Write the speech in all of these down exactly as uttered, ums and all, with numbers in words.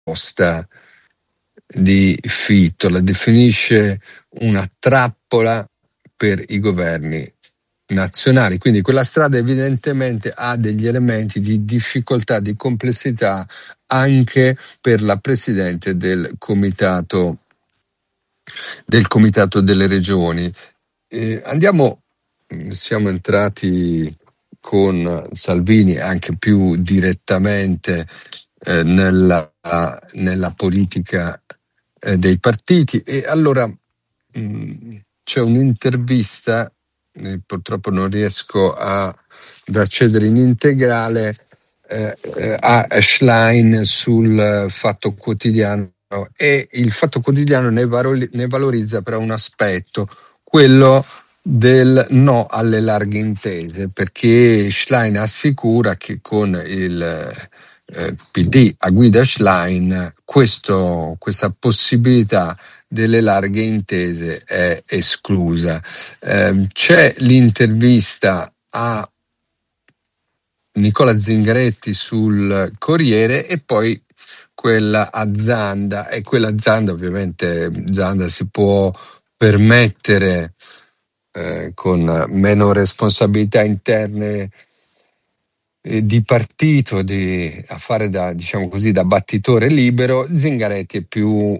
proposta di Fitto, la definisce una trappola per i governi nazionali, quindi quella strada evidentemente ha degli elementi di difficoltà, di complessità anche per la Presidente del Comitato del Comitato delle Regioni. Eh, andiamo, siamo entrati con Salvini anche più direttamente eh, nella, nella politica eh, dei partiti e allora mh, c'è un'intervista, eh, purtroppo non riesco a, ad accedere in integrale, eh, eh, a Schlein sul Fatto Quotidiano e il Fatto Quotidiano ne, varo- ne valorizza però un aspetto, quello del no alle larghe intese, perché Schlein assicura che con il eh, P D a guida Schlein questo, questa possibilità delle larghe intese è esclusa. Eh, c'è l'intervista a Nicola Zingaretti sul Corriere e poi quella a Zanda, e quella Zanda ovviamente Zanda si può permettere eh, con meno responsabilità interne eh, di partito di, a fare da, diciamo così, da battitore libero. Zingaretti è più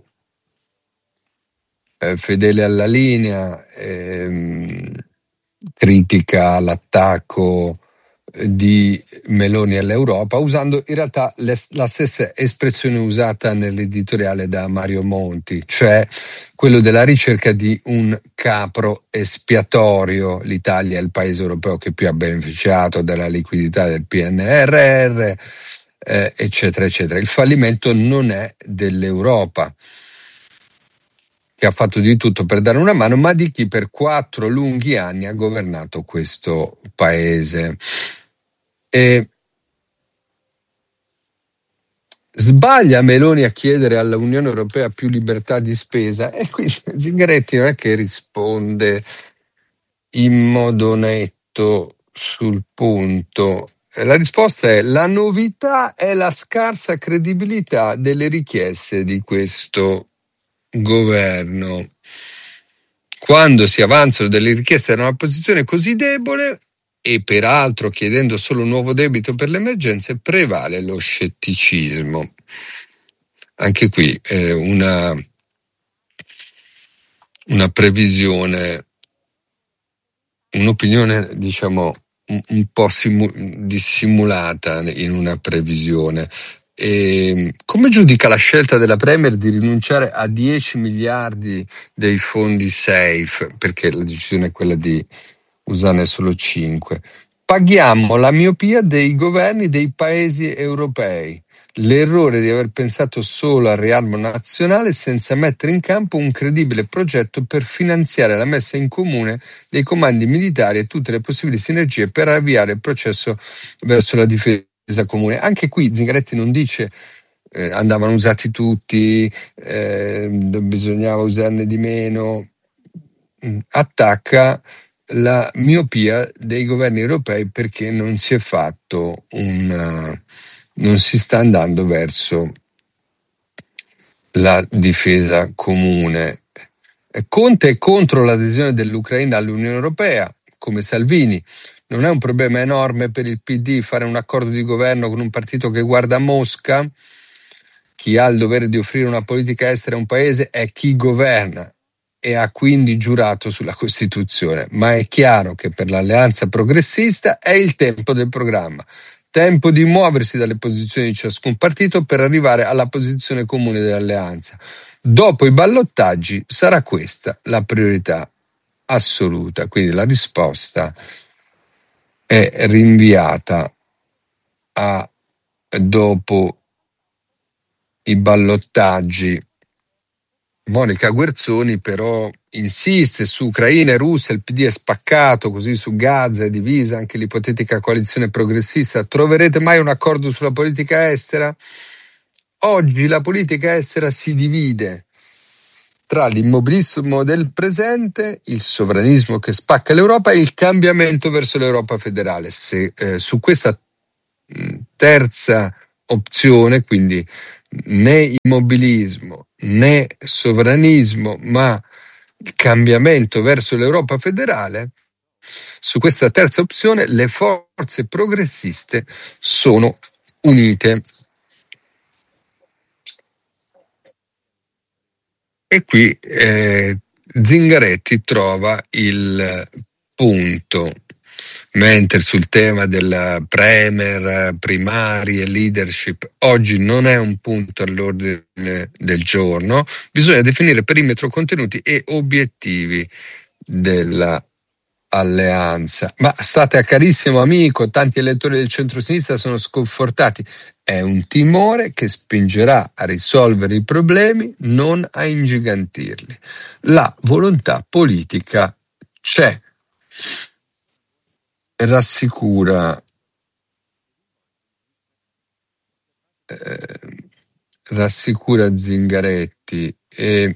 eh, fedele alla linea, ehm, critica l'attacco di Meloni all'Europa, usando in realtà le, la stessa espressione usata nell'editoriale da Mario Monti, cioè quello della ricerca di un capro espiatorio. L'Italia è il paese europeo che più ha beneficiato della liquidità del P N R R, eh, eccetera, eccetera. Il fallimento non è dell'Europa, che ha fatto di tutto per dare una mano, ma di chi per quattro lunghi anni ha governato questo paese. E sbaglia Meloni a chiedere all'Unione Europea più libertà di spesa? E qui Zingaretti non è che risponde in modo netto sul punto. La risposta è: la novità è la scarsa credibilità delle richieste di questo governo. Quando si avanzano delle richieste da una posizione così debole e peraltro chiedendo solo un nuovo debito per le emergenze, prevale lo scetticismo. Anche qui eh, una, una previsione, un'opinione diciamo un, un po' simu- dissimulata in una previsione. E come giudica la scelta della Premier di rinunciare a dieci miliardi dei fondi safe, perché la decisione è quella di usarne solo cinque? Paghiamo la miopia dei governi dei paesi europei, l'errore di aver pensato solo al riarmo nazionale senza mettere in campo un credibile progetto per finanziare la messa in comune dei comandi militari e tutte le possibili sinergie per avviare il processo verso la difesa comune. Anche qui Zingaretti non dice eh, andavano usati tutti, eh, bisognava usarne di meno, attacca la miopia dei governi europei perché non si è fatto un, non si sta andando verso la difesa comune. Conte è contro l'adesione dell'Ucraina all'Unione Europea, come Salvini. Non è un problema enorme per il P D fare un accordo di governo con un partito che guarda a Mosca. Chi ha il dovere di offrire una politica estera a un paese è chi governa e ha quindi giurato sulla Costituzione. Ma è chiaro che per l'alleanza progressista è il tempo del programma. Tempo di muoversi dalle posizioni di ciascun partito per arrivare alla posizione comune dell'alleanza. Dopo i ballottaggi sarà questa la priorità assoluta. Quindi la risposta è rinviata a dopo i ballottaggi. Monica Guerzoni però insiste su Ucraina e Russia, il P D è spaccato, così su Gaza è divisa anche l'ipotetica coalizione progressista. Troverete mai un accordo sulla politica estera? Oggi la politica estera si divide tra l'immobilismo del presente, il sovranismo che spacca l'Europa e il cambiamento verso l'Europa federale. Se eh, su questa mh, terza opzione, quindi né immobilismo né sovranismo, ma il cambiamento verso l'Europa federale, su questa terza opzione le forze progressiste sono unite. E qui eh, Zingaretti trova il punto, mentre sul tema del premier, primarie, leadership, oggi non è un punto all'ordine del giorno, bisogna definire perimetro, contenuti e obiettivi della alleanza. Ma state, carissimo amico, tanti elettori del centro-sinistra sono sconfortati. È un timore che spingerà a risolvere i problemi, non a ingigantirli. La volontà politica c'è. Rassicura eh, rassicura Zingaretti e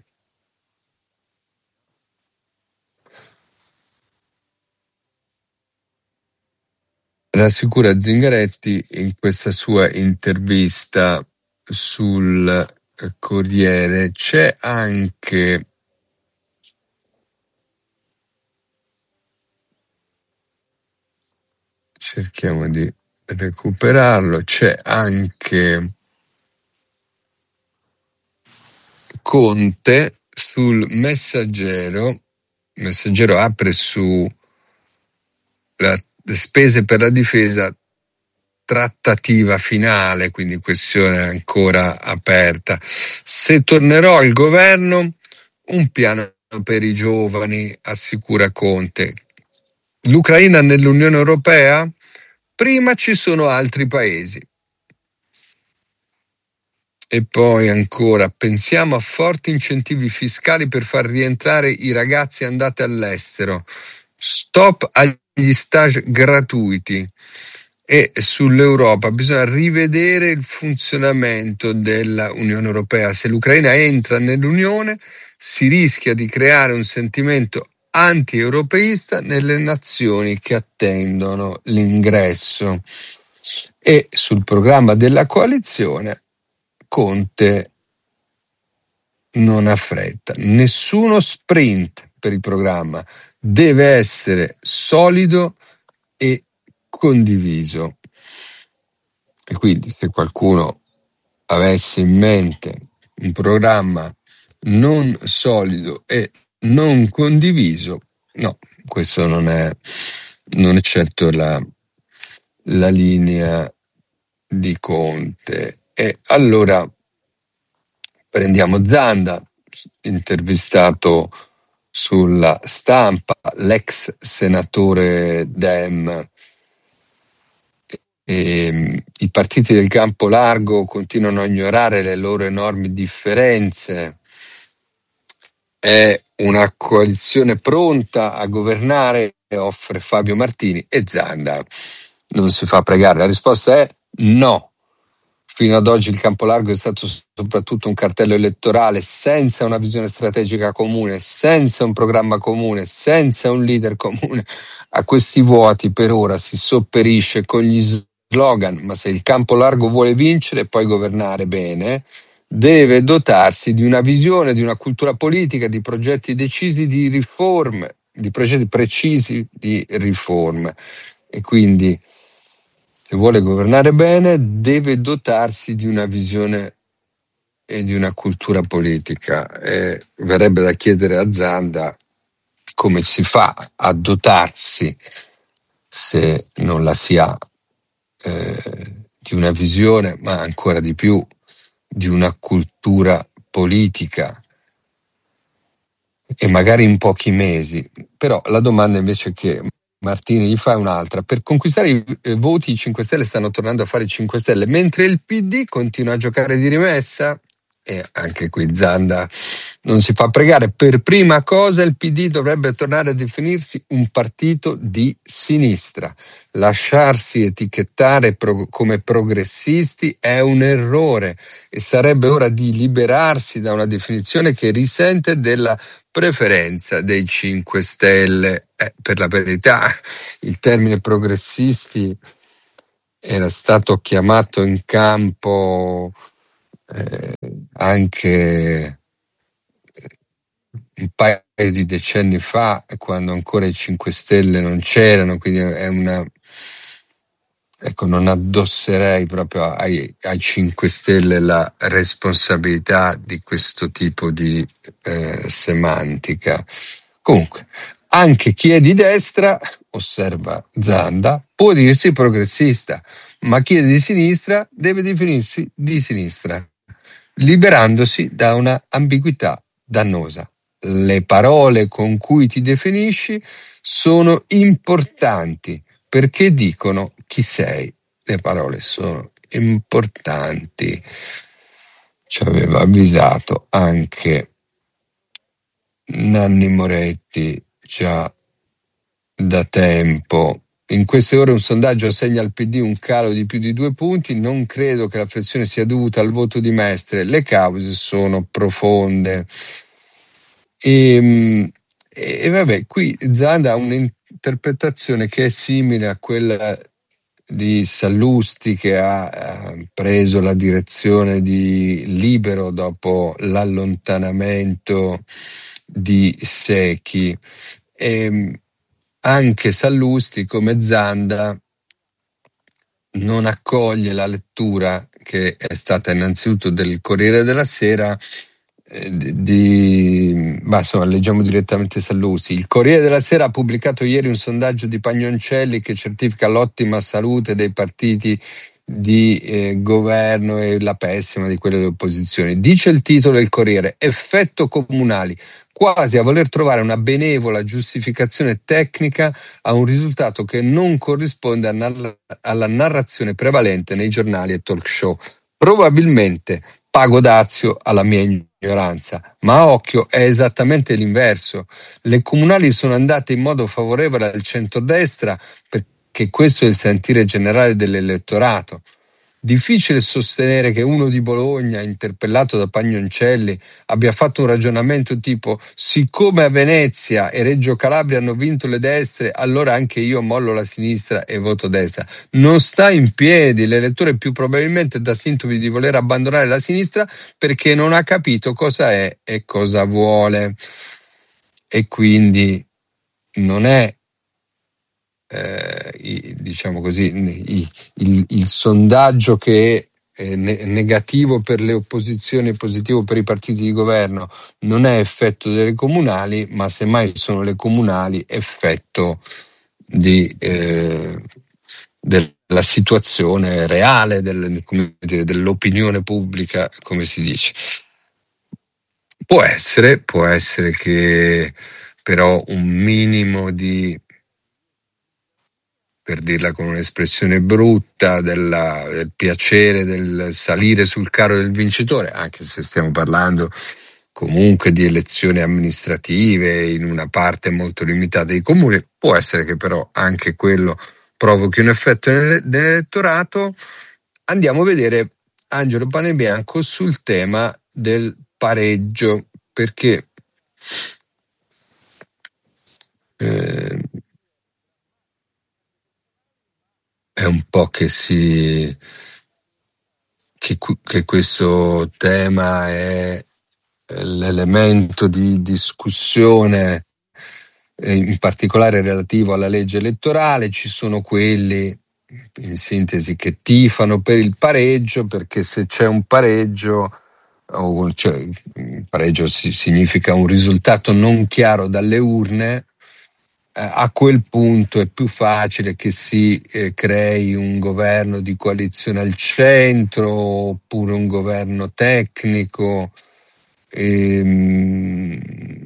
rassicura Zingaretti in questa sua intervista sul Corriere. C'è anche cerchiamo di recuperarlo, c'è anche Conte sul Messaggero. Messaggero apre su la, le spese per la difesa, trattativa finale, quindi questione ancora aperta. Se tornerò al governo, un piano per i giovani, assicura Conte. L'Ucraina nell'Unione Europea? Prima ci sono altri paesi. E poi ancora, pensiamo a forti incentivi fiscali per far rientrare i ragazzi andati all'estero. Stop agli stage gratuiti. E sull'Europa bisogna rivedere il funzionamento dell'Unione Europea. Se l'Ucraina entra nell'Unione, si rischia di creare un sentimento anti-europeista nelle nazioni che attendono l'ingresso. E sul programma della coalizione Conte non ha fretta, nessuno sprint per il programma, deve essere solido e condiviso. E quindi se qualcuno avesse in mente un programma non solido e non condiviso, no, questo non è, non è certo la, la linea di Conte. E allora prendiamo Zanda, intervistato sulla Stampa, l'ex senatore Dem. E, i partiti del campo largo continuano a ignorare le loro enormi differenze. È una coalizione pronta a governare, offre Fabio Martini, e Zanda non si fa pregare. La risposta è no. Fino ad oggi il campo largo è stato soprattutto un cartello elettorale senza una visione strategica comune, senza un programma comune, senza un leader comune. A questi vuoti per ora si sopperisce con gli slogan, ma se il campo largo vuole vincere e poi governare bene, deve dotarsi di una visione, di una cultura politica, di progetti decisi di riforme, di progetti precisi di riforme. E quindi se vuole governare bene, deve dotarsi di una visione e di una cultura politica. E verrebbe da chiedere a Zanda come si fa a dotarsi, se non la si ha, eh, di una visione, ma ancora di più di una cultura politica, e magari in pochi mesi. Però la domanda invece che Martini gli fa un'altra: per conquistare i eh, voti i cinque Stelle stanno tornando a fare i cinque Stelle, mentre il P D continua a giocare di rimessa? E anche qui Zanda non si fa pregare. Per prima cosa il P D dovrebbe tornare a definirsi un partito di sinistra. Lasciarsi etichettare pro- come progressisti è un errore, e sarebbe ora di liberarsi da una definizione che risente della preferenza dei cinque Stelle. Eh, per la verità, il termine progressisti era stato chiamato in campo eh, anche un paio di decenni fa, quando ancora i cinque Stelle non c'erano, quindi è una... Ecco, non addosserei proprio ai, ai cinque Stelle la responsabilità di questo tipo di eh, semantica. Comunque, anche chi è di destra, osserva Zanda, può dirsi progressista, ma chi è di sinistra deve definirsi di sinistra, liberandosi da una ambiguità dannosa. Le parole con cui ti definisci sono importanti perché dicono chi sei. Le parole sono importanti. Ci aveva avvisato anche Nanni Moretti già da tempo. In queste ore un sondaggio assegna al P D un calo di più di due punti. Non credo che la flessione sia dovuta al voto di Mestre. Le cause sono profonde. E, e vabbè, qui Zanda ha un'interpretazione che è simile a quella di Sallusti, che ha eh, preso la direzione di Libero dopo l'allontanamento di Secchi. E anche Sallusti, come Zanda, non accoglie la lettura che è stata innanzitutto del Corriere della Sera eh, di, di bah, insomma, leggiamo direttamente Sallusti. Il Corriere della Sera ha pubblicato ieri un sondaggio di Pagnoncelli che certifica l'ottima salute dei partiti di eh, governo e la pessima di quelle delle opposizioni. Dice il titolo del Corriere: effetto comunali, quasi a voler trovare una benevola giustificazione tecnica a un risultato che non corrisponde alla narrazione prevalente nei giornali e talk show. Probabilmente pago dazio alla mia ignoranza, ma occhio, è esattamente l'inverso. Le comunali sono andate in modo favorevole al centrodestra perché questo è il sentire generale dell'elettorato. Difficile sostenere che uno di Bologna, interpellato da Pagnoncelli, abbia fatto un ragionamento tipo: siccome a Venezia e Reggio Calabria hanno vinto le destre, allora anche io mollo la sinistra e voto destra. Non sta in piedi. L'elettore più probabilmente dà sintomi di voler abbandonare la sinistra perché non ha capito cosa è e cosa vuole. E quindi non è Eh, diciamo così, il, il, il sondaggio che è ne- negativo per le opposizioni e positivo per i partiti di governo non è effetto delle comunali, ma semmai sono le comunali effetto di, eh, della situazione reale del, come dire, dell'opinione pubblica, come si dice. Può essere, può essere che però un minimo di, per dirla con un'espressione brutta, della, del piacere del salire sul carro del vincitore, anche se stiamo parlando comunque di elezioni amministrative in una parte molto limitata dei comuni, può essere che però anche quello provochi un effetto nell'elettorato. Andiamo a vedere Angelo Panebianco sul tema del pareggio, perché eh, è un po' che si che, che questo tema è l'elemento di discussione in particolare relativo alla legge elettorale. Ci sono quelli, in sintesi, che tifano per il pareggio, perché se c'è un pareggio, o cioè, il pareggio si, significa un risultato non chiaro dalle urne, a quel punto è più facile che si eh, crei un governo di coalizione al centro oppure un governo tecnico. E,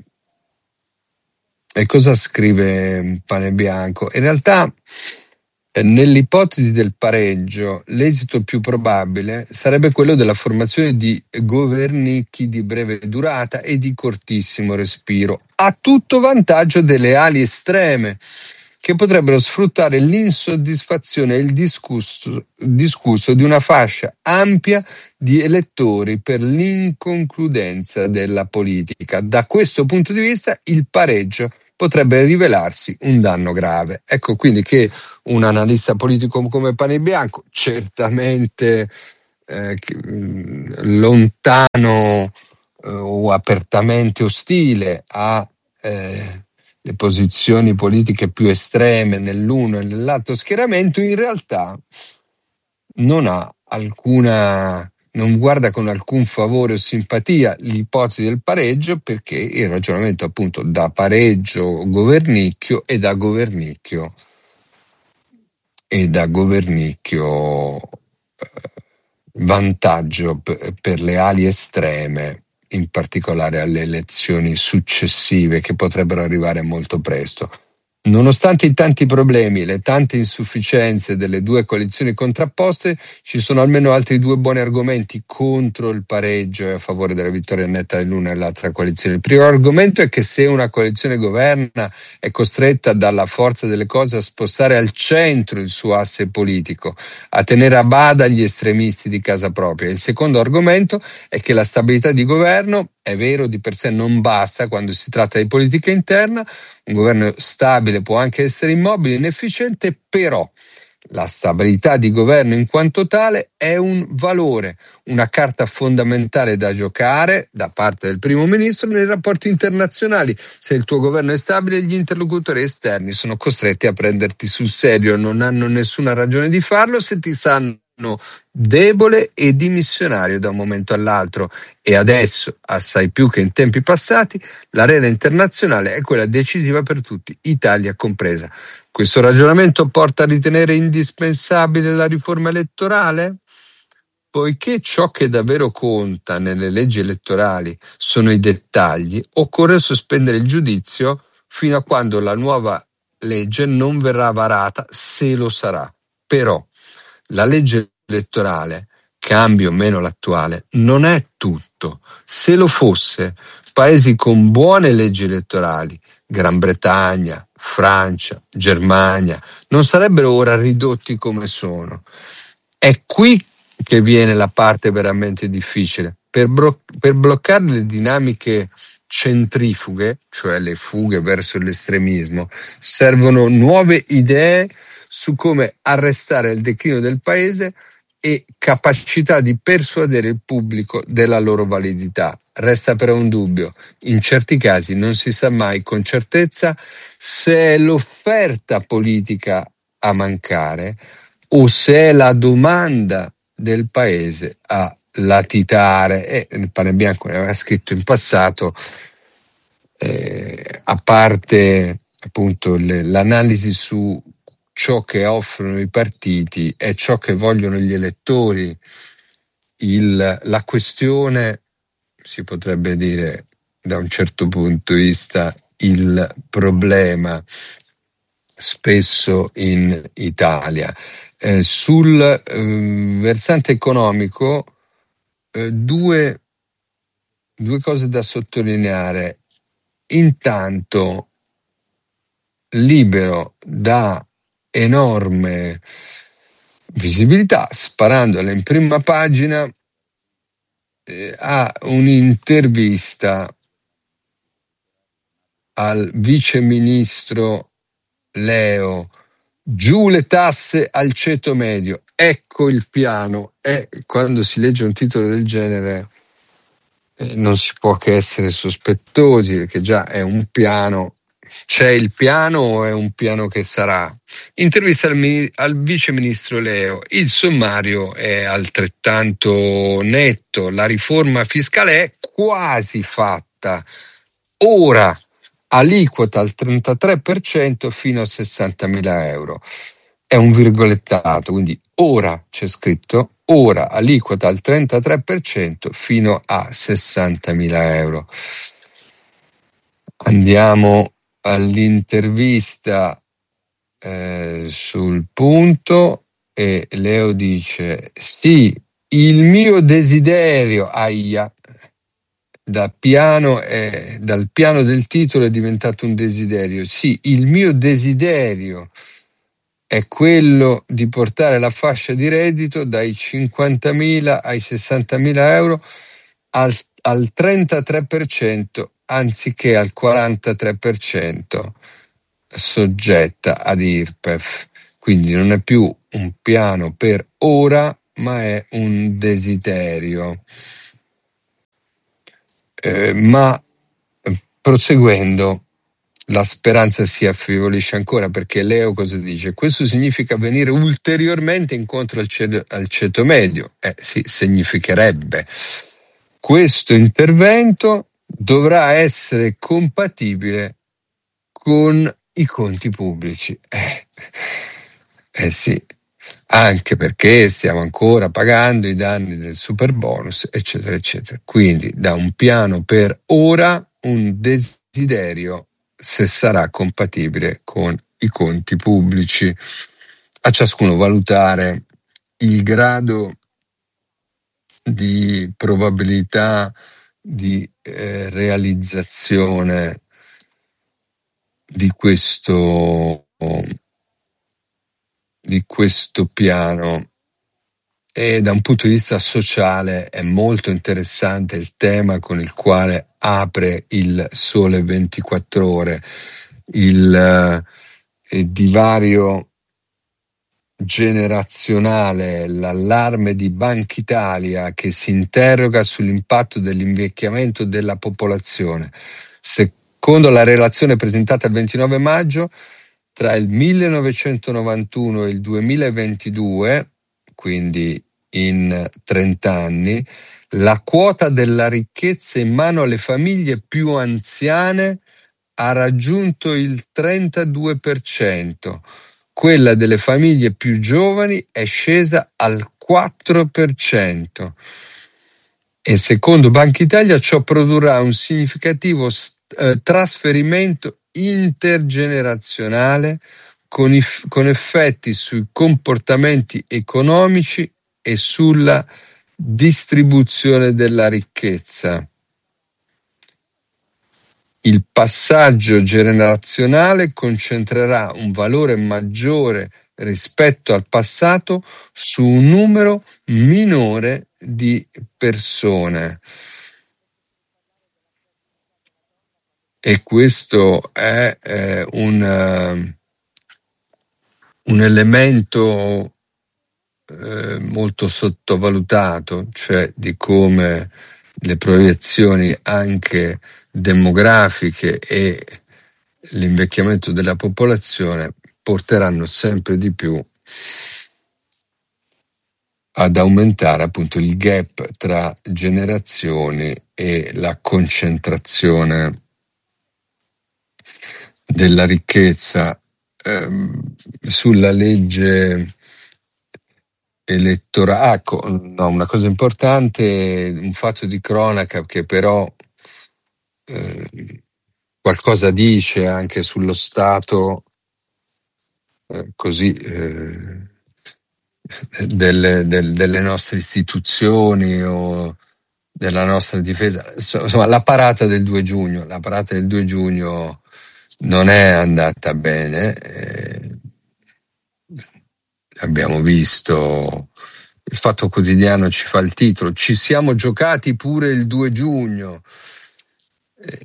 e cosa scrive Panebianco? In realtà, eh, nell'ipotesi del pareggio, l'esito più probabile sarebbe quello della formazione di governicchi di breve durata e di cortissimo respiro, a tutto vantaggio delle ali estreme, che potrebbero sfruttare l'insoddisfazione e il discusso, discusso di una fascia ampia di elettori per l'inconcludenza della politica. Da questo punto di vista, il pareggio potrebbe rivelarsi un danno grave. Ecco quindi che un analista politico come Panebianco, certamente eh, lontano eh, o apertamente ostile a eh, le posizioni politiche più estreme nell'uno e nell'altro schieramento, in realtà non ha alcuna, non guarda con alcun favore o simpatia l'ipotesi del pareggio, perché il ragionamento appunto da pareggio governicchio e da governicchio e da governicchio eh, vantaggio p- per le ali estreme, in particolare alle elezioni successive che potrebbero arrivare molto presto. Nonostante i tanti problemi e le tante insufficienze delle due coalizioni contrapposte, ci sono almeno altri due buoni argomenti contro il pareggio e a favore della vittoria netta dell'una e dell'altra coalizione. Il primo argomento è che se una coalizione governa è costretta dalla forza delle cose a spostare al centro il suo asse politico, a tenere a bada gli estremisti di casa propria. Il secondo argomento è che la stabilità di governo, è vero, di per sé non basta quando si tratta di politica interna. Un governo stabile può anche essere immobile, inefficiente, però la stabilità di governo in quanto tale è un valore, una carta fondamentale da giocare da parte del primo ministro nei rapporti internazionali. Se il tuo governo è stabile, gli interlocutori esterni sono costretti a prenderti sul serio, non hanno nessuna ragione di farlo se ti sanno debole e dimissionario da un momento all'altro. E adesso, assai più che in tempi passati, l'arena internazionale è quella decisiva per tutti, Italia compresa. Questo ragionamento porta a ritenere indispensabile la riforma elettorale? Poiché ciò che davvero conta nelle leggi elettorali sono i dettagli, occorre sospendere il giudizio fino a quando la nuova legge non verrà varata, se lo sarà. Però la legge elettorale, cambio o meno l'attuale, non è tutto. Se lo fosse, paesi con buone leggi elettorali, Gran Bretagna, Francia, Germania, non sarebbero ora ridotti come sono. È qui che viene la parte veramente difficile. Per, bro- per bloccare le dinamiche centrifughe, cioè le fughe verso l'estremismo, servono nuove idee su come arrestare il declino del paese e capacità di persuadere il pubblico della loro validità. Resta però un dubbio: in certi casi non si sa mai con certezza se è l'offerta politica a mancare o se è la domanda del paese a latitare. E il Pane Bianco ne aveva scritto in passato, eh, a parte appunto le, l'analisi su ciò che offrono i partiti e ciò che vogliono gli elettori, il, la questione, si potrebbe dire da un certo punto di vista, il problema spesso in Italia. Eh, sul eh, versante economico, eh, due, due cose da sottolineare. Intanto, Libero dà enorme visibilità, sparandola in prima pagina, eh, a un'intervista al vice ministro Leo: giù le tasse al ceto medio, ecco il piano. E quando si legge un titolo del genere eh, non si può che essere sospettosi, perché già è un piano. C'è il piano o è un piano che sarà? Intervista al, al vice ministro Leo. Il sommario è altrettanto netto: la riforma fiscale è quasi fatta. Ora aliquota al trentatré per cento fino a sessantamila euro. È un virgolettato, quindi ora c'è scritto, ora aliquota al trentatré per cento fino a sessantamila euro. Andiamo all'intervista eh, sul punto, e Leo dice: sì, il mio desiderio, aia, da piano è, dal piano del titolo è diventato un desiderio. Sì, il mio desiderio è quello di portare la fascia di reddito dai cinquantamila ai sessantamila euro al, al trentatré per cento anziché al quarantatré per cento soggetta ad I R P E F. Quindi non è più un piano per ora, ma è un desiderio. Eh, ma eh, proseguendo, la speranza si affievolisce ancora perché Leo cosa dice? Questo significa venire ulteriormente incontro al, ceto, al ceto medio. Eh sì, significherebbe. Questo intervento dovrà essere compatibile con i conti pubblici. Eh, eh sì, anche perché stiamo ancora pagando i danni del super bonus, eccetera, eccetera. Quindi da un piano per ora, un desiderio, se sarà compatibile con i conti pubblici. A ciascuno valutare il grado di probabilità di eh, realizzazione di questo, di questo piano. E da un punto di vista sociale è molto interessante il tema con il quale apre il Sole ventiquattro Ore, il, il divario generazionale, l'allarme di Banca Italia che si interroga sull'impatto dell'invecchiamento della popolazione. Secondo la relazione presentata il ventinove maggio, tra il millenovecentonovantuno e il duemilaventidue, quindi in trenta anni, la quota della ricchezza in mano alle famiglie più anziane ha raggiunto il trentadue per cento. Quella delle famiglie più giovani è scesa al quattro per cento. E secondo Banca Italia ciò produrrà un significativo eh, trasferimento intergenerazionale con, i, con effetti sui comportamenti economici e sulla distribuzione della ricchezza. Il passaggio generazionale concentrerà un valore maggiore rispetto al passato su un numero minore di persone. E questo è eh, un, uh, un elemento eh, molto sottovalutato, cioè di come le proiezioni anche demografiche e l'invecchiamento della popolazione porteranno sempre di più ad aumentare appunto il gap tra generazioni e la concentrazione della ricchezza. Ehm, sulla legge elettorale, ecco, no, una cosa importante, un fatto di cronaca che però eh, qualcosa dice anche sullo stato eh, così eh, delle, del, delle nostre istituzioni o della nostra difesa. Insomma, la parata del due giugno, la parata del due giugno non è andata bene. Eh, abbiamo visto, il Fatto Quotidiano ci fa il titolo, ci siamo giocati pure il due giugno. Eh,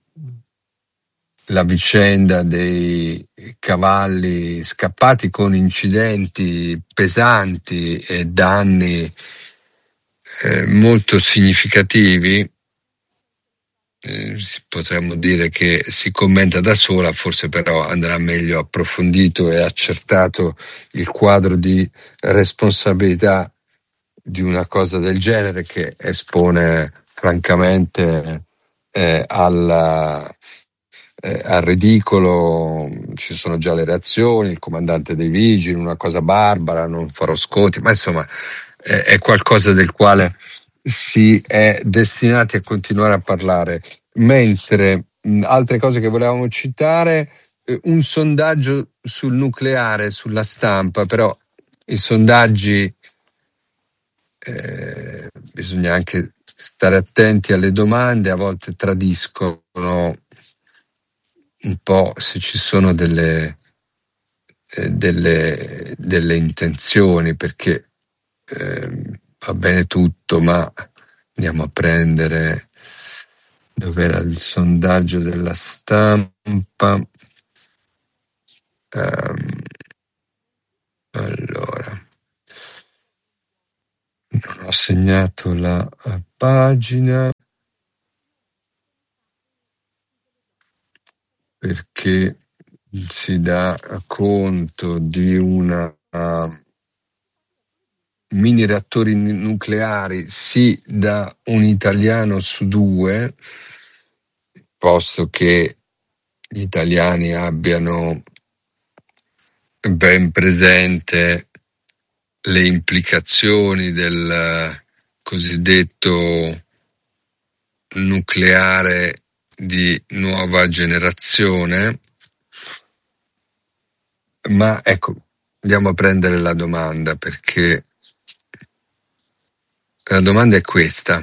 la vicenda dei cavalli scappati con incidenti pesanti e danni eh, molto significativi, eh, potremmo dire che si commenta da sola, forse però andrà meglio approfondito e accertato il quadro di responsabilità di una cosa del genere che espone francamente eh, alla Eh, al ridicolo. Ci sono già le reazioni, il comandante dei vigili, una cosa barbara, non farò scoti, ma insomma eh, è qualcosa del quale si è destinati a continuare a parlare. Mentre mh, altre cose che volevamo citare, eh, un sondaggio sul nucleare sulla stampa, però i sondaggi eh, bisogna anche stare attenti alle domande, a volte tradiscono un po' se ci sono delle, eh, delle, delle intenzioni, perché eh, va bene tutto, ma andiamo a prendere dov'era il sondaggio della stampa. Um, allora, Non ho segnato la eh, pagina perché si dà conto di una uh, mini reattori nucleari sì da un italiano su due, posto che gli italiani abbiano ben presente le implicazioni del cosiddetto nucleare di nuova generazione. Ma ecco, andiamo a prendere la domanda, perché la domanda è questa.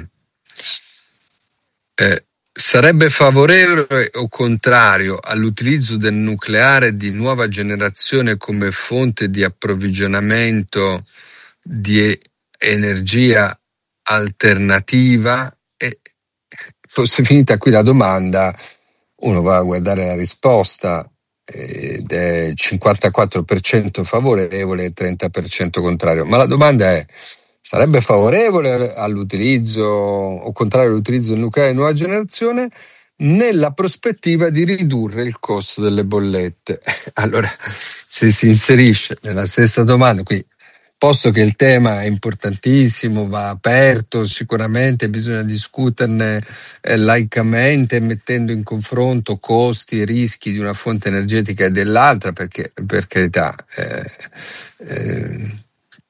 Eh, sarebbe favorevole o contrario all'utilizzo del nucleare di nuova generazione come fonte di approvvigionamento di energia alternativa? E fosse finita qui la domanda, uno va a guardare la risposta ed è cinquantaquattro per cento favorevole e trenta per cento contrario. Ma la domanda è: sarebbe favorevole all'utilizzo o contrario all'utilizzo del nucleare di nuova generazione nella prospettiva di ridurre il costo delle bollette? Allora, se si inserisce nella stessa domanda, qui, posto che il tema è importantissimo, va aperto, sicuramente bisogna discuterne eh, laicamente, mettendo in confronto costi e rischi di una fonte energetica e dell'altra, perché per carità eh, eh,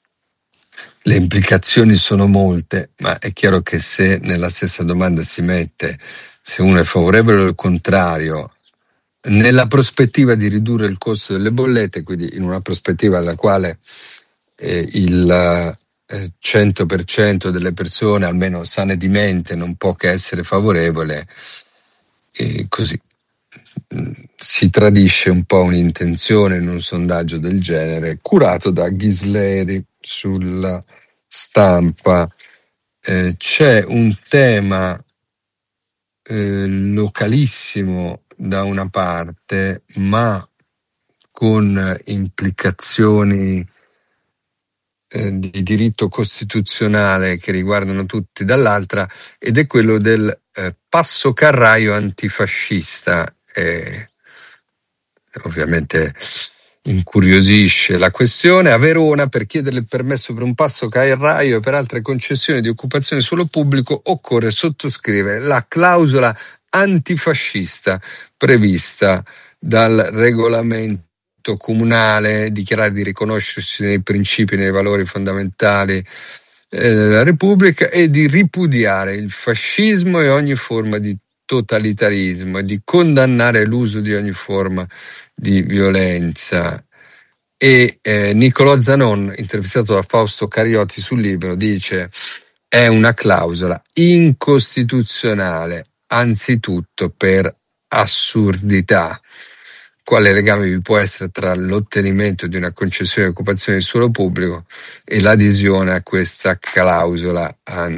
le implicazioni sono molte, ma è chiaro che se nella stessa domanda si mette se uno è favorevole o il contrario nella prospettiva di ridurre il costo delle bollette, quindi in una prospettiva alla quale eh, il eh, cento per cento delle persone, almeno sane di mente, non può che essere favorevole, e così mh, si tradisce un po' un'intenzione in un sondaggio del genere curato da Ghisleri sulla Stampa. Eh, c'è un tema eh, localissimo da una parte, ma con implicazioni eh, di diritto costituzionale che riguardano tutti dall'altra, ed è quello del eh, passo carraio antifascista. Eh, ovviamente incuriosisce la questione. A Verona, per chiedere il permesso per un passo carraio e per altre concessioni di occupazione di suolo pubblico, occorre sottoscrivere la clausola antifascista prevista dal regolamento comunale, dichiarare di riconoscersi nei principi e nei valori fondamentali eh, della Repubblica e di ripudiare il fascismo e ogni forma di totalitarismo e di condannare l'uso di ogni forma di violenza. E eh, Niccolò Zanon, intervistato da Fausto Cariotti sul Libero, dice: è una clausola incostituzionale, anzitutto per assurdità. Quale legame vi può essere tra l'ottenimento di una concessione di occupazione di suolo pubblico e l'adesione a questa clausola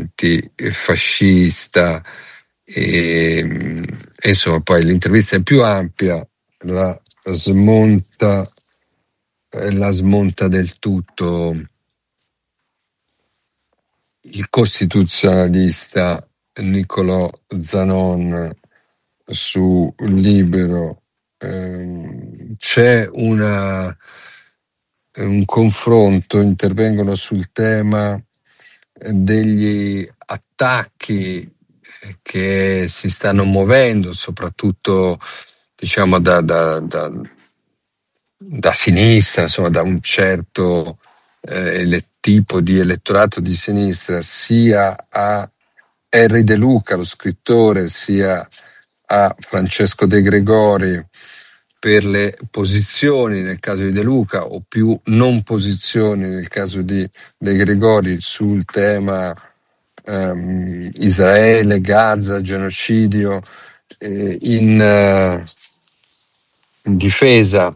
antifascista? E, e insomma, poi l'intervista è più ampia, la smonta, la smonta del tutto il costituzionalista Niccolò Zanon su Libero. Eh, c'è una, un confronto, intervengono sul tema degli attacchi che si stanno muovendo, soprattutto diciamo da, da, da, da sinistra, insomma da un certo eh, tipo di elettorato di sinistra, sia a Erri De Luca, lo scrittore, sia a Francesco De Gregori, per le posizioni nel caso di De Luca o più non posizioni nel caso di De Gregori sul tema um, Israele, Gaza, genocidio, eh, in, uh, in difesa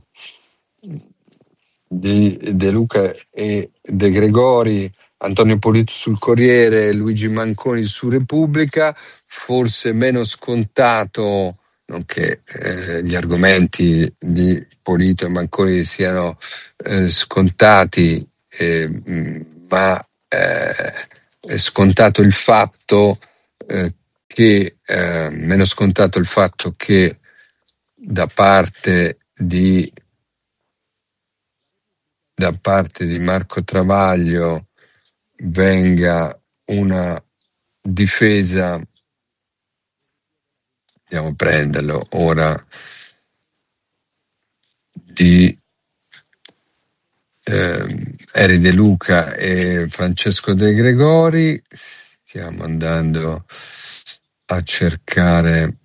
di De Luca e De Gregori, Antonio Polito sul Corriere, Luigi Manconi su Repubblica. Forse meno scontato, non che eh, gli argomenti di Polito e Manconi siano eh, scontati, eh, ma eh, è scontato il fatto eh, che eh, meno scontato il fatto che da parte di da parte di Marco Travaglio venga una difesa, andiamo a prenderlo ora, di eh, Eri De Luca e Francesco De Gregori. Stiamo andando a cercare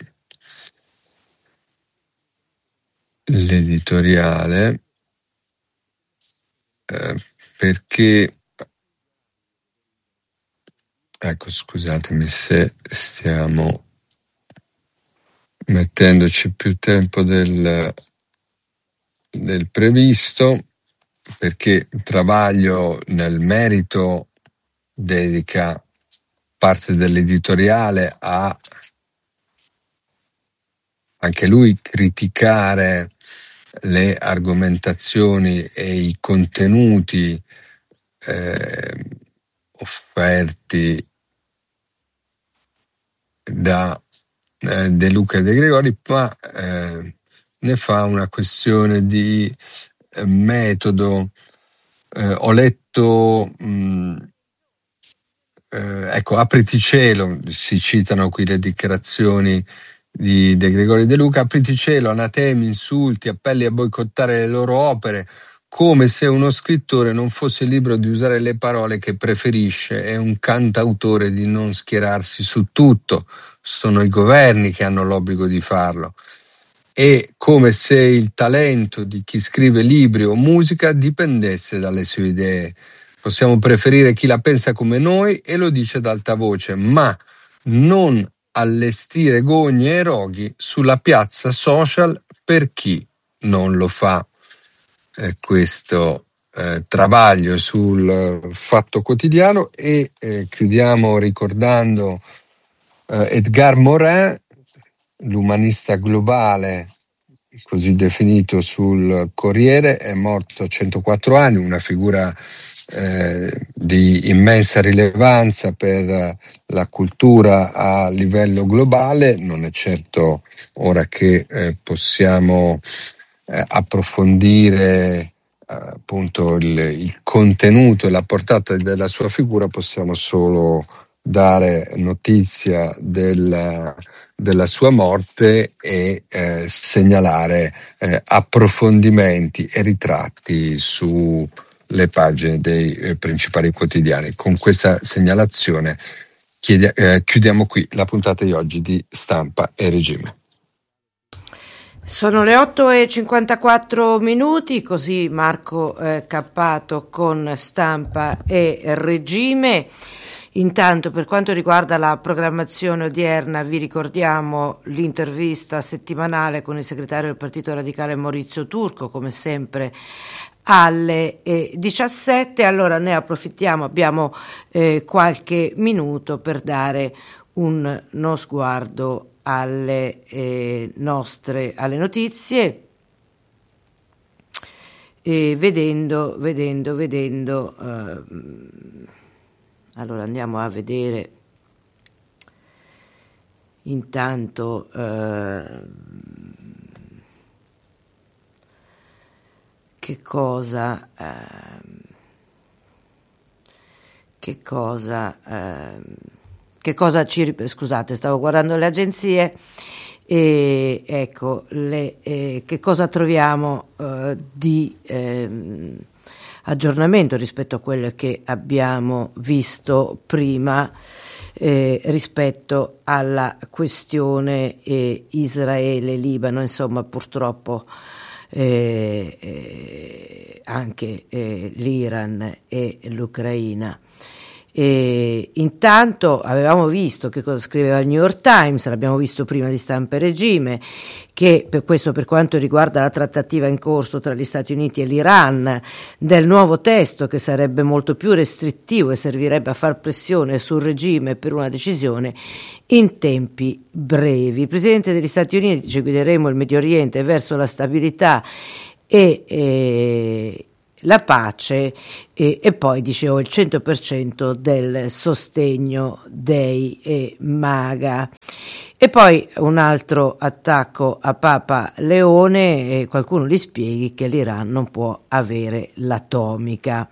l'editoriale eh, perché ecco, scusatemi se stiamo mettendoci più tempo del, del previsto, perché Travaglio nel merito dedica parte dell'editoriale a anche lui criticare le argomentazioni e i contenuti eh, offerti da eh, De Luca e De Gregori, ma eh, ne fa una questione di eh, metodo. Eh, ho letto mh, eh, ecco, apriti cielo, si citano qui le dichiarazioni di De Gregori De Luca: apriti cielo, anatemi, insulti, appelli a boicottare le loro opere, come se uno scrittore non fosse libero di usare le parole che preferisce e un cantautore di non schierarsi su tutto. Sono i governi che hanno l'obbligo di farlo. E come se il talento di chi scrive libri o musica dipendesse dalle sue idee. Possiamo preferire chi la pensa come noi e lo dice ad alta voce, ma non allestire gogne e roghi sulla piazza social per chi non lo fa. Eh, questo eh, Travaglio sul Fatto Quotidiano. E eh, chiudiamo ricordando eh, Edgar Morin, l'umanista globale così definito sul Corriere. È morto a centoquattro anni, una figura eh, di immensa rilevanza per la cultura a livello globale. Non è certo ora che eh, possiamo eh, approfondire eh, appunto il, il contenuto e la portata della sua figura, possiamo solo dare notizia del, della sua morte e eh, segnalare eh, approfondimenti e ritratti sulle pagine dei eh, principali quotidiani. Con questa segnalazione chiede, eh, chiudiamo qui la puntata di oggi di Stampa e Regime. Sono le otto e cinquantaquattro minuti, così Marco eh, Cappato con Stampa e Regime. Intanto, per quanto riguarda la programmazione odierna, vi ricordiamo l'intervista settimanale con il segretario del Partito Radicale Maurizio Turco, come sempre alle eh, diciassette. Allora ne approfittiamo, abbiamo eh, qualche minuto per dare un, uno sguardo alle eh, nostre alle notizie, e vedendo vedendo vedendo eh, allora andiamo a vedere intanto eh, che cosa eh, che cosa eh, che cosa ci scusate stavo guardando le agenzie e ecco le, eh, che cosa troviamo eh, di eh, aggiornamento rispetto a quello che abbiamo visto prima eh, rispetto alla questione eh, Israele-Libano. Insomma, purtroppo eh, eh, anche eh, l'Iran e l'Ucraina. E intanto avevamo visto che cosa scriveva il New York Times, l'abbiamo visto prima di Stampa e Regime, che per questo, per quanto riguarda la trattativa in corso tra gli Stati Uniti e l'Iran del nuovo testo, che sarebbe molto più restrittivo e servirebbe a far pressione sul regime per una decisione in tempi brevi. Il Presidente degli Stati Uniti dice: guideremo il Medio Oriente verso la stabilità e, e la pace e, e poi dicevo il cento per cento del sostegno dei eh, MAGA. E poi un altro attacco a Papa Leone, e qualcuno gli spieghi che l'Iran non può avere l'atomica.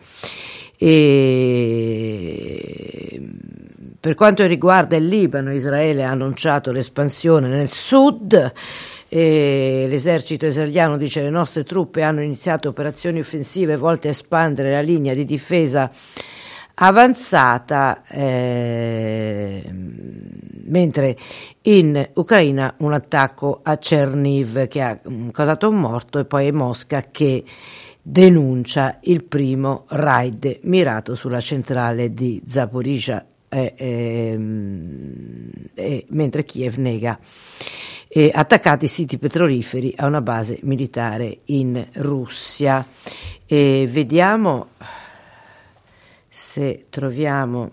E per quanto riguarda il Libano, Israele ha annunciato l'espansione nel sud. E l'esercito israeliano dice le nostre truppe hanno iniziato operazioni offensive volte a espandere la linea di difesa avanzata, eh, mentre in Ucraina un attacco a Cherniv che ha causato un morto, e poi Mosca che denuncia il primo raid mirato sulla centrale di Zaporizhzhia, eh, eh, eh, mentre Kiev nega eh, attaccati siti petroliferi a una base militare in Russia. E vediamo se troviamo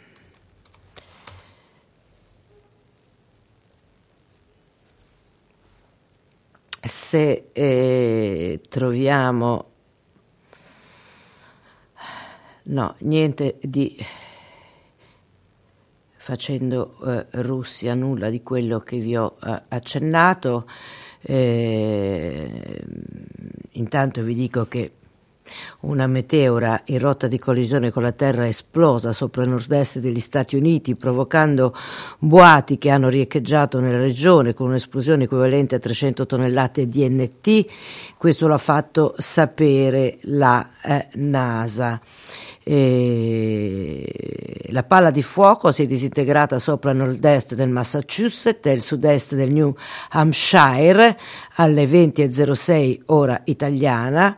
se eh, troviamo no, niente di facendo eh, Russia, nulla di quello che vi ho eh, accennato. Eh, intanto vi dico che una meteora in rotta di collisione con la Terra è esplosa sopra il nord-est degli Stati Uniti, provocando boati che hanno riecheggiato nella regione con un'esplosione equivalente a trecento tonnellate di N T. Questo l'ha fatto sapere la eh, NASA. E la palla di fuoco si è disintegrata sopra il nord-est del Massachusetts e il sud-est del New Hampshire alle venti e zero sei ora italiana.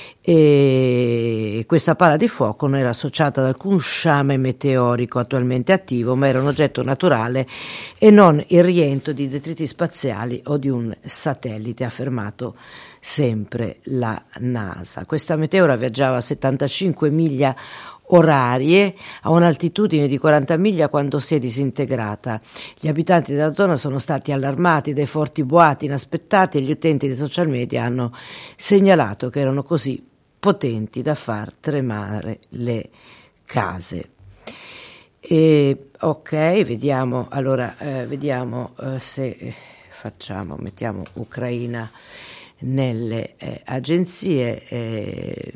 E questa palla di fuoco non era associata ad alcun sciame meteorico attualmente attivo, ma era un oggetto naturale e non il rientro di detriti spaziali o di un satellite, ha affermato sempre la NASA. Questa meteora viaggiava a settantacinque miglia orarie a un'altitudine di quaranta miglia quando si è disintegrata. Gli abitanti della zona sono stati allarmati dai forti boati inaspettati e gli utenti dei social media hanno segnalato che erano così potenti da far tremare le case. E, ok, vediamo allora eh, vediamo eh, se facciamo mettiamo Ucraina nelle eh, agenzie eh,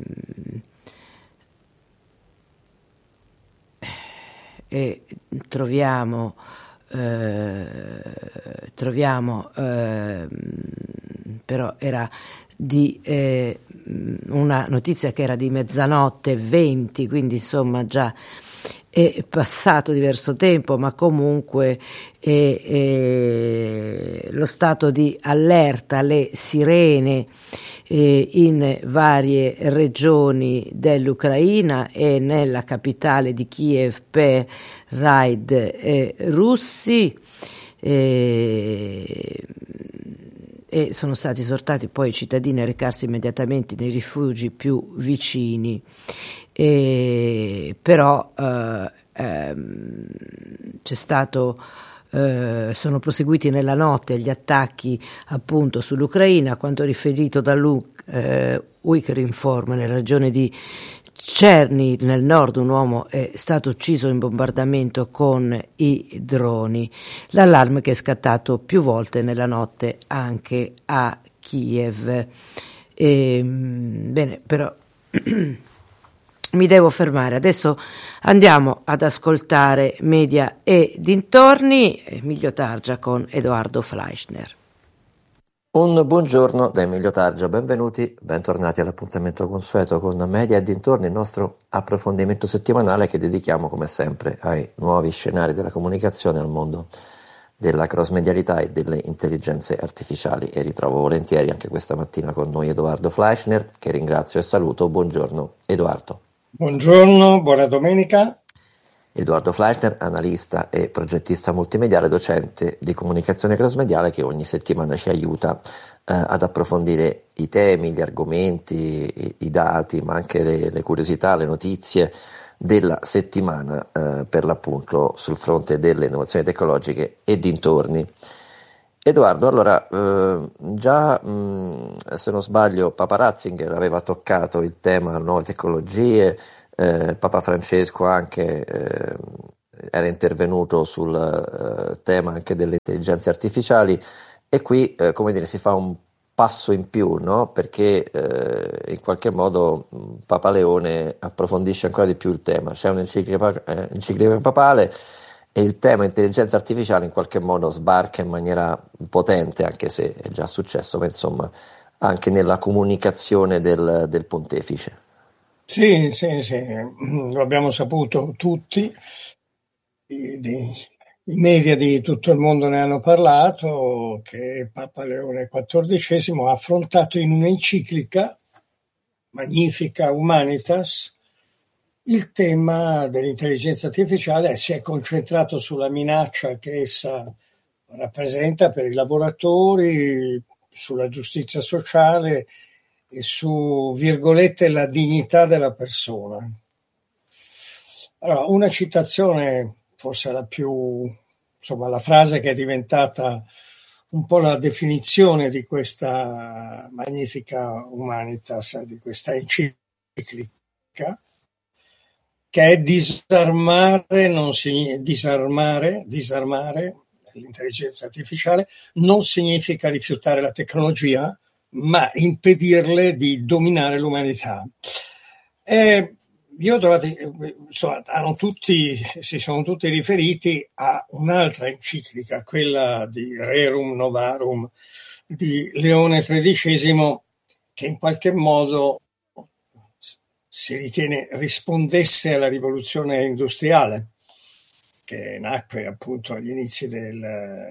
e troviamo eh, troviamo eh, però era di eh, una notizia che era di mezzanotte venti, quindi insomma già è passato diverso tempo, ma comunque è, è lo stato di allerta, le sirene eh, in varie regioni dell'Ucraina e nella capitale di Kiev per raid eh, russi. Eh, e sono stati esortati poi i cittadini a recarsi immediatamente nei rifugi più vicini, e, però eh, ehm, c'è stato eh, sono proseguiti nella notte gli attacchi appunto sull'Ucraina. A quanto riferito da Luke, eh, Ukrinform, nella regione di Cherniv nel nord un uomo è stato ucciso in bombardamento con i droni. L'allarme che è scattato più volte nella notte anche a Kiev. E, bene, però mi devo fermare. Adesso andiamo ad ascoltare Media e dintorni. Emilio Targia con Edoardo Fleischner. Un buongiorno da Emilio Targia, benvenuti, bentornati all'appuntamento consueto con Media e dintorni, il nostro approfondimento settimanale che dedichiamo come sempre ai nuovi scenari della comunicazione al mondo della cross-medialità e delle intelligenze artificiali, e ritrovo volentieri anche questa mattina con noi Edoardo Fleischner, che ringrazio e saluto. Buongiorno Edoardo. Buongiorno, buona domenica. Edoardo Fleischner, analista e progettista multimediale, docente di comunicazione crossmediale, che ogni settimana ci aiuta eh, ad approfondire i temi, gli argomenti, i, i dati, ma anche le, le curiosità, le notizie della settimana eh, per l'appunto sul fronte delle innovazioni tecnologiche e dintorni. Edoardo, allora, eh, già mh, se non sbaglio, Papa Ratzinger aveva toccato il tema nuove tecnologie, eh, Papa Francesco anche eh, era intervenuto sul eh, tema anche delle intelligenze artificiali e qui, eh, come dire, si fa un passo in più, no? Perché eh, in qualche modo mh, Papa Leone approfondisce ancora di più il tema. C'è un'enciclica eh, enciclica papale e il tema intelligenza artificiale in qualche modo sbarca in maniera potente, anche se è già successo, ma insomma, anche nella comunicazione del, del pontefice. Sì, sì, sì, lo abbiamo saputo tutti, i, di- i media di tutto il mondo ne hanno parlato, che Papa Leone quattordicesimo ha affrontato in un'enciclica Magnifica Humanitas il tema dell'intelligenza artificiale e si è concentrato sulla minaccia che essa rappresenta per i lavoratori, sulla giustizia sociale e su, virgolette, la dignità della persona. Allora, una citazione, forse la più, insomma, la frase che è diventata un po' la definizione di questa Magnifica Humanitas, di questa enciclica, che è disarmare, non signi- disarmare, disarmare l'intelligenza artificiale non significa rifiutare la tecnologia, ma impedirle di dominare l'umanità. E io ho trovato, insomma, hanno tutti, si sono tutti riferiti a un'altra enciclica, quella di Rerum Novarum di Leone tredicesimo, che in qualche modo si ritiene rispondesse alla rivoluzione industriale, che nacque appunto agli inizi del,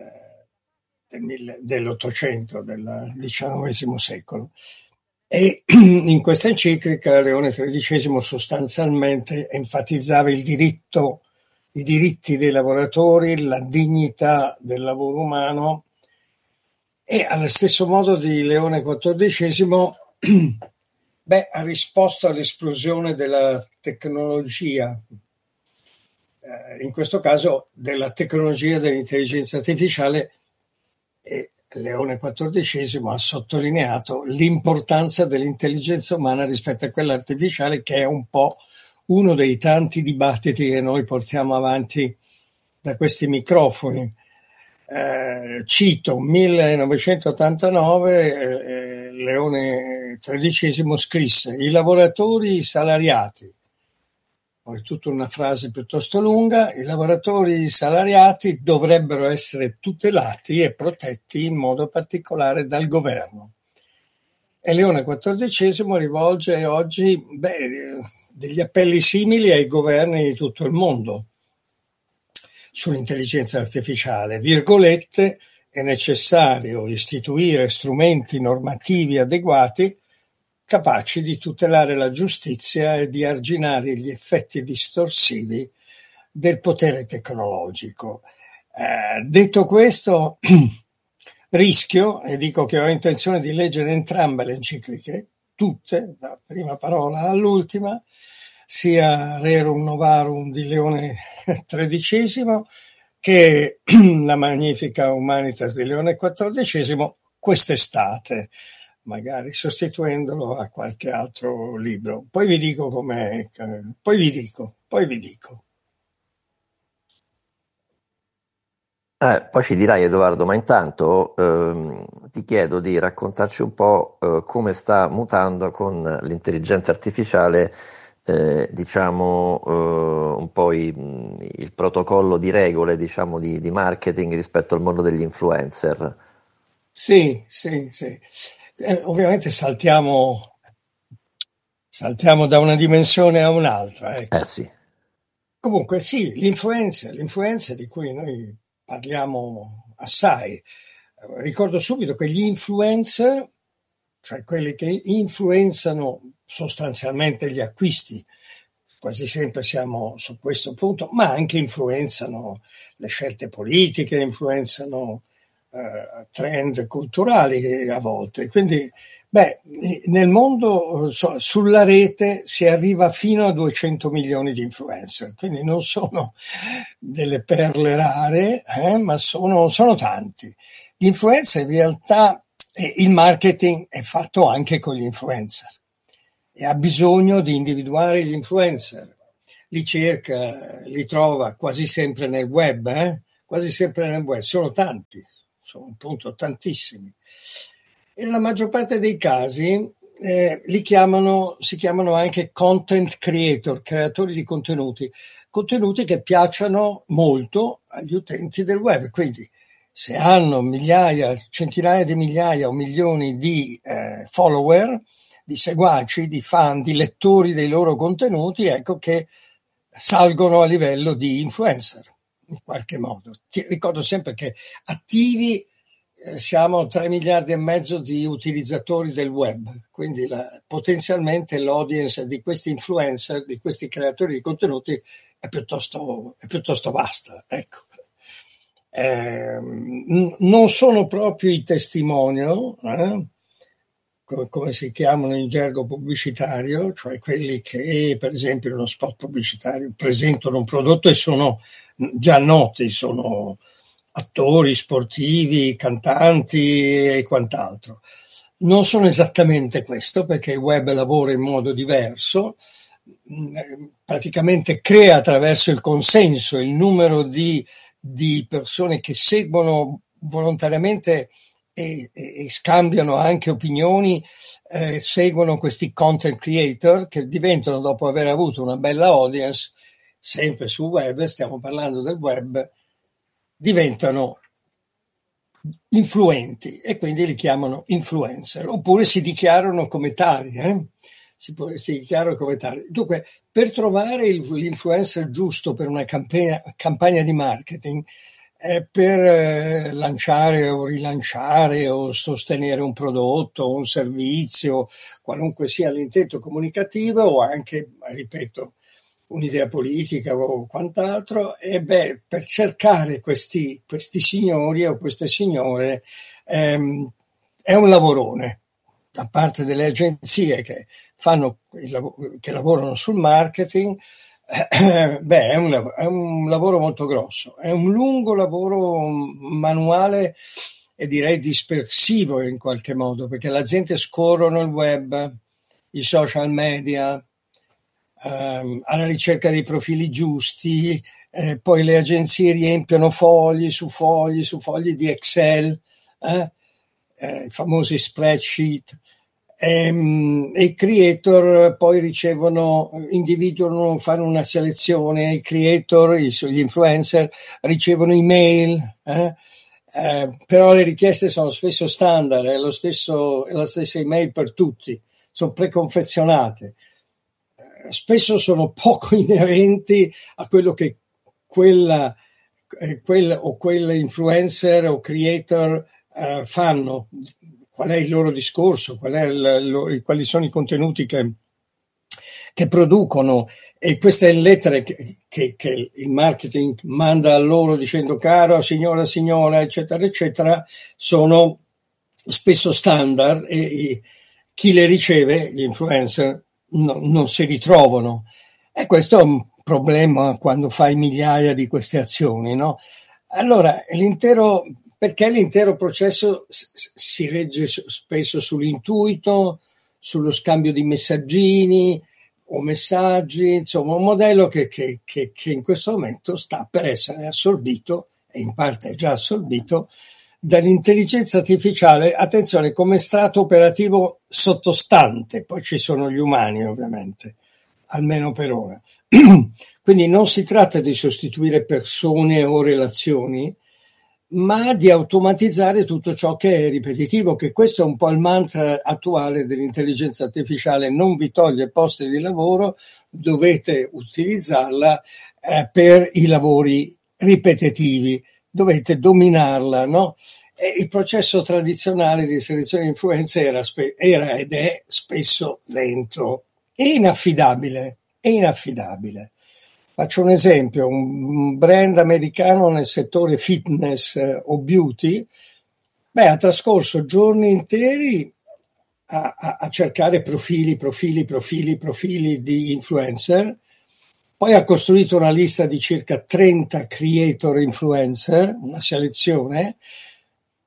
del, dell'Ottocento, del diciannovesimo secolo. E in questa enciclica Leone tredicesimo sostanzialmente enfatizzava il diritto, i diritti dei lavoratori, la dignità del lavoro umano e allo stesso modo di Leone quattordicesimo beh, ha risposto all'esplosione della tecnologia, eh, in questo caso della tecnologia dell'intelligenza artificiale, e Leone quattordicesimo ha sottolineato l'importanza dell'intelligenza umana rispetto a quella artificiale, che è un po' uno dei tanti dibattiti che noi portiamo avanti da questi microfoni. Eh, cito millenovecentottantanove, eh, Leone tredicesimo scrisse: i lavoratori salariati, poi tutta una frase piuttosto lunga, i lavoratori salariati dovrebbero essere tutelati e protetti in modo particolare dal governo. E Leone quattordicesimo rivolge oggi beh, degli appelli simili ai governi di tutto il mondo sull'intelligenza artificiale, virgolette, è necessario istituire strumenti normativi adeguati capaci di tutelare la giustizia e di arginare gli effetti distorsivi del potere tecnologico. Eh, detto questo, rischio, e dico che ho intenzione di leggere entrambe le encicliche, tutte, da prima parola all'ultima, sia Rerum Novarum di Leone tredicesimo che la Magnifica Humanitas di Leone quattordicesimo quest'estate, magari sostituendolo a qualche altro libro. Poi vi dico com'è, poi vi dico, poi vi dico. Eh, poi ci dirai Edoardo, ma intanto ehm, ti chiedo di raccontarci un po' eh, come sta mutando con l'intelligenza artificiale, eh, diciamo, eh, un po' i- il protocollo di regole, diciamo, di, di marketing rispetto al mondo degli influencer. Sì, sì, sì. Eh, ovviamente saltiamo, saltiamo da una dimensione a un'altra, Eh ecco. sì. Comunque sì, l'influenza, l'influenza di cui noi parliamo assai. Eh, Ricordo subito che gli influencer, cioè quelli che influenzano sostanzialmente gli acquisti, quasi sempre siamo su questo punto, ma anche influenzano le scelte politiche, influenzano eh, trend culturali a volte. Quindi, beh, nel mondo, so, sulla rete si arriva fino a duecento milioni di influencer, quindi non sono delle perle rare, eh, ma sono, sono tanti. Gli influencer in realtà, eh, il marketing è fatto anche con gli influencer e ha bisogno di individuare gli influencer. Li cerca, li trova quasi sempre nel web, eh? quasi sempre nel web, sono tanti, sono appunto tantissimi. E nella maggior parte dei casi eh, li chiamano, si chiamano anche content creator, creatori di contenuti, contenuti che piacciono molto agli utenti del web. Quindi se hanno migliaia, centinaia di migliaia o milioni di eh, follower, di seguaci, di fan, di lettori dei loro contenuti, ecco che salgono a livello di influencer in qualche modo. Ti ricordo sempre che attivi eh, siamo tre miliardi e mezzo di utilizzatori del web, quindi la, potenzialmente l'audience di questi influencer, di questi creatori di contenuti è piuttosto, è piuttosto vasta, ecco. Eh, n- non sono proprio i testimonial, eh? come si chiamano in gergo pubblicitario, cioè quelli che per esempio in uno spot pubblicitario presentano un prodotto e sono già noti, sono attori, sportivi, cantanti e quant'altro. Non sono esattamente questo, perché il web lavora in modo diverso, praticamente crea attraverso il consenso il numero di, di persone che seguono volontariamente E, e, e scambiano anche opinioni, eh, seguono questi content creator che diventano, dopo aver avuto una bella audience, sempre sul web, stiamo parlando del web, diventano influenti e quindi li chiamano influencer, oppure si dichiarano come tali, eh? si, può, si dichiarano come tali. Dunque, per trovare il, l'influencer giusto per una campagna, campagna di marketing, Eh, per eh, lanciare o rilanciare o sostenere un prodotto o un servizio, qualunque sia l'intento comunicativo o anche, ripeto, un'idea politica o quant'altro, e beh, per cercare questi, questi signori o queste signore ehm, è un lavorone da parte delle agenzie che fanno il lav- che lavorano sul marketing. Beh, è un, lav- è un lavoro molto grosso, è un lungo lavoro manuale e direi dispersivo in qualche modo, perché la gente scorrono il web, i social media, ehm, alla ricerca dei profili giusti, eh, poi le agenzie riempiono fogli su fogli su fogli di Excel, eh, eh, i famosi spreadsheet. E, e i creator poi ricevono, individuano, fanno una selezione, i creator, gli influencer ricevono email, eh? Eh, però le richieste sono spesso standard, è, lo stesso, è la stessa email per tutti, sono preconfezionate, eh, spesso sono poco inerenti a quello che quella, eh, quel o quel influencer o creator eh, fanno. Qual è il loro discorso, qual è il, lo, quali sono i contenuti che, che producono, e queste lettere che, che, che il marketing manda a loro dicendo caro, signora, signora, eccetera, eccetera, sono spesso standard e, e chi le riceve, gli influencer, no, non si ritrovano. E questo è un problema quando fai migliaia di queste azioni, no? Allora, l'intero... perché l'intero processo si regge spesso sull'intuito, sullo scambio di messaggini o messaggi, insomma un modello che, che, che, che in questo momento sta per essere assorbito, e in parte è già assorbito, dall'intelligenza artificiale, attenzione, come strato operativo sottostante, poi ci sono gli umani ovviamente, almeno per ora. Quindi non si tratta di sostituire persone o relazioni, ma di automatizzare tutto ciò che è ripetitivo, che questo è un po' il mantra attuale dell'intelligenza artificiale: non vi toglie posti di lavoro, dovete utilizzarla eh, per i lavori ripetitivi, dovete dominarla, no? E il processo tradizionale di selezione di influenze era, spe- era ed è spesso lento e inaffidabile, e inaffidabile. Faccio un esempio, un brand americano nel settore fitness eh, o beauty, beh, ha trascorso giorni interi a, a, a cercare profili, profili, profili, profili di influencer, poi ha costruito una lista di circa trenta creator influencer, una selezione,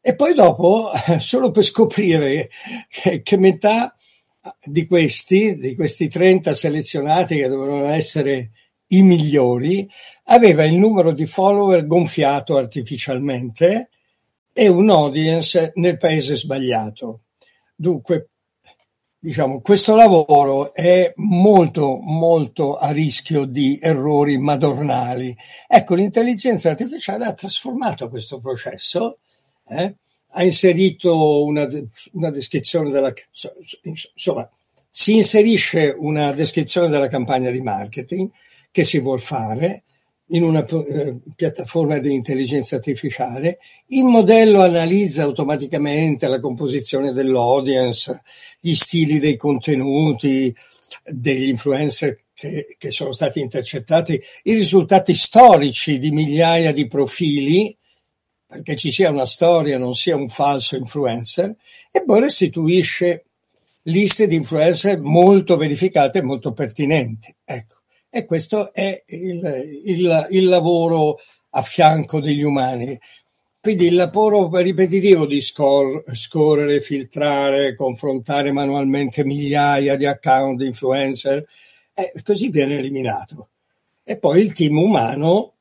E poi dopo, solo per scoprire che, che metà di questi, di questi trenta selezionati che dovevano essere i migliori, aveva il numero di follower gonfiato artificialmente e un audience nel paese sbagliato. Dunque, diciamo, questo lavoro è molto, molto a rischio di errori madornali. Ecco, l'intelligenza artificiale ha trasformato questo processo, eh? Ha inserito una, una descrizione della, insomma, si inserisce una descrizione della campagna di marketing che si vuol fare in una eh, piattaforma di intelligenza artificiale. Il modello analizza automaticamente la composizione dell'audience, gli stili dei contenuti, degli influencer che, che sono stati intercettati, i risultati storici di migliaia di profili, perché ci sia una storia, non sia un falso influencer, e poi restituisce liste di influencer molto verificate e molto pertinenti. Ecco. E questo è il, il, il lavoro a fianco degli umani. Quindi il lavoro ripetitivo di scor- scorrere, filtrare, confrontare manualmente migliaia di account di influencer, eh, così viene eliminato. E poi il team umano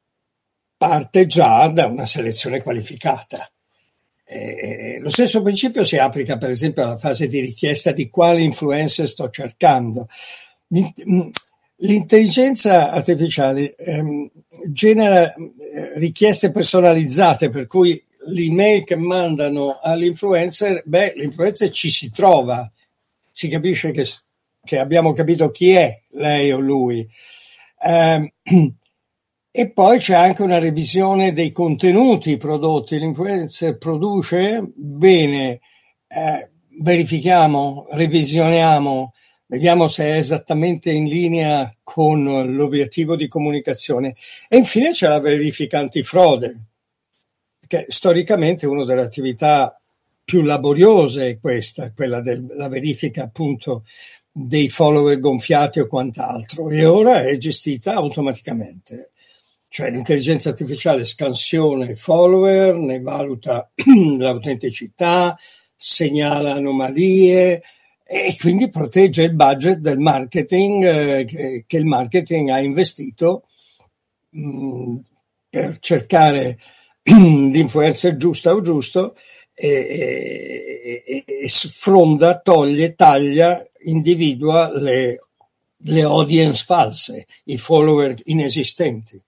parte già da una selezione qualificata. Eh, lo stesso principio si applica per esempio alla fase di richiesta di quali influencer sto cercando. L'intelligenza artificiale ehm, genera eh, richieste personalizzate, per cui l'email che mandano all'influencer, beh, l'influencer ci si trova, si capisce che, che abbiamo capito chi è, lei o lui. Eh, e poi c'è anche una revisione dei contenuti prodotti. L'influencer produce, bene, eh, verifichiamo, revisioniamo, vediamo se è esattamente in linea con l'obiettivo di comunicazione. E infine c'è la verifica antifrode, che storicamente è una delle attività più laboriose è questa, quella della verifica appunto dei follower gonfiati o quant'altro, e ora è gestita automaticamente. Cioè l'intelligenza artificiale scansiona i follower, ne valuta l'autenticità, segnala anomalie, e quindi protegge il budget del marketing eh, che, che il marketing ha investito mh, per cercare l'influencer giusta o giusto e, e, e sfronda, toglie, taglia, individua le, le audience false, i follower inesistenti.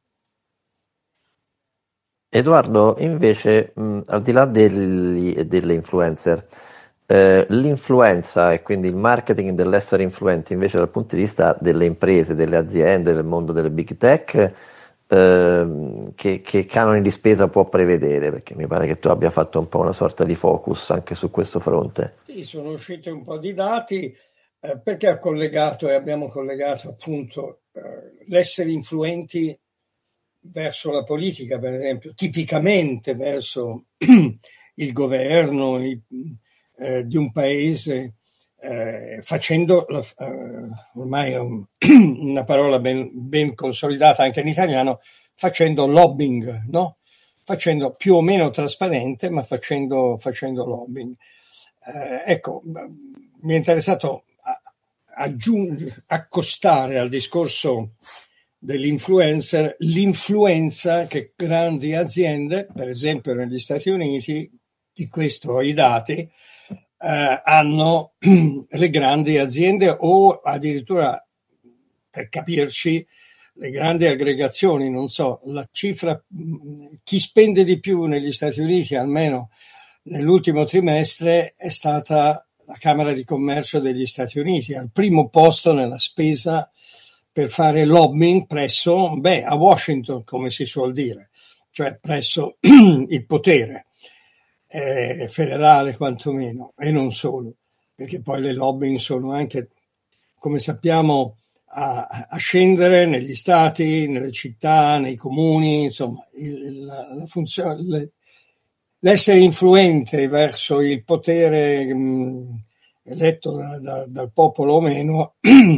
Edoardo, invece, mh, al di là degli, delle influencer, eh, l'influenza e quindi il marketing dell'essere influenti invece dal punto di vista delle imprese, delle aziende, del mondo delle big tech, ehm, che, che canoni di spesa può prevedere? Perché mi pare che tu abbia fatto un po' una sorta di focus anche su questo fronte. Sì, sono usciti un po' di dati eh, perché ha collegato e abbiamo collegato appunto eh, l'essere influenti verso la politica, per esempio, tipicamente verso il governo il, eh, di un paese, eh, facendo, la, eh, ormai è un, una parola ben, ben consolidata anche in italiano, facendo lobbying, no? Facendo più o meno trasparente, ma facendo, facendo lobbying. Eh, ecco, mi è interessato aggiungere, accostare al discorso dell'influencer l'influenza che grandi aziende, per esempio negli Stati Uniti, di questo ho i dati, eh, hanno le grandi aziende o addirittura, per capirci, le grandi aggregazioni, non so, la cifra, chi spende di più negli Stati Uniti, almeno nell'ultimo trimestre, è stata la Camera di Commercio degli Stati Uniti, al primo posto nella spesa per fare lobbying presso, beh, a Washington, come si suol dire, cioè presso il potere eh, federale quantomeno, e non solo, perché poi le lobbying sono anche, come sappiamo, a, a scendere negli stati, nelle città, nei comuni, insomma, il, la, la funzione, le, l'essere influente verso il potere mh, eletto da, da, dal popolo o meno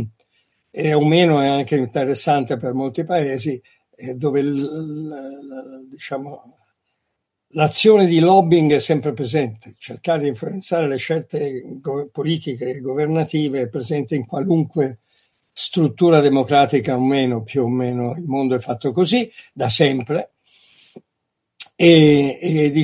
e o meno è anche interessante per molti paesi eh, dove l, l, l, diciamo l'azione di lobbying è sempre presente, cercare di influenzare le scelte go- politiche e governative è presente in qualunque struttura democratica o meno, più o meno il mondo è fatto così, da sempre, e, e